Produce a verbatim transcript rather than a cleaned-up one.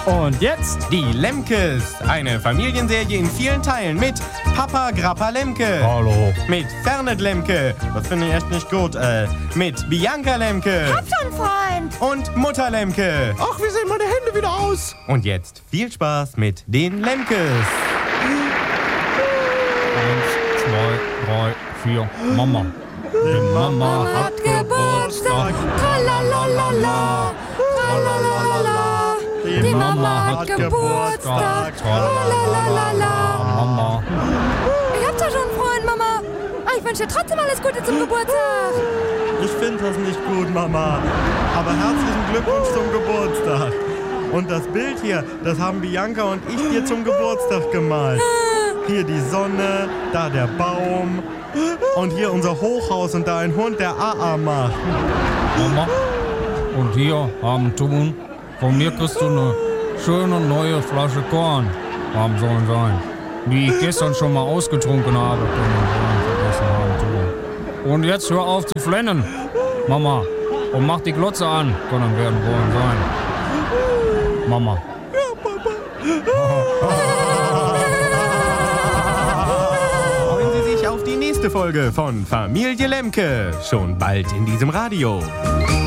Und jetzt die Lemkes. Eine Familienserie in vielen Teilen mit Papa Grappa Lemke. Hallo. Mit Fernet Lemke. Das finde ich echt nicht gut. Äh, mit Bianca Lemke. Hab schon, Freund. Und Mutter Lemke. Ach, wie sehen meine Hände wieder aus? Und jetzt viel Spaß mit den Lemkes. Eins, zwei, drei, vier. Mama. Die Mama hat Geburtstag. Tralalala. Tralalala. Die Mama hat Geburtstag. Tralalala. Mama. Ich hab doch schon einen Freund, Mama. Ah, ich wünsche dir trotzdem alles Gute zum Geburtstag. Ich finde das nicht gut, Mama. Aber herzlichen Glückwunsch zum Geburtstag. Und das Bild hier, das haben Bianca und ich dir zum Geburtstag gemalt. Hier die Sonne, da der Baum und hier unser Hochhaus und da ein Hund, der A A macht. Mama. Und hier haben Tun. Von mir kriegst du eine schöne neue Flasche Korn. Haben sollen sein. Die ich gestern schon mal ausgetrunken habe. Vergessen haben, Tun. Und jetzt hör auf zu flennen, Mama. Und mach die Glotze an. Können werden wollen sein. Mama. Freuen Sie sich auf die nächste Folge von Familie Lemke. Schon bald in diesem Radio.